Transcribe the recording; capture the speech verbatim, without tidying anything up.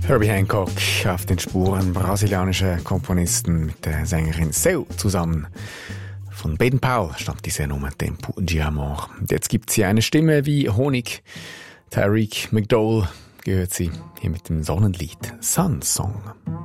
Herbie Hancock auf den Spuren brasilianischer Komponisten mit der Sängerin Seu zusammen. Von Baden Powell stammt diese Nummer Tempo de Amor. Und jetzt gibt sie eine Stimme wie Honig. Tariq McDowell gehört sie hier mit dem Sonnenlied Sun Song.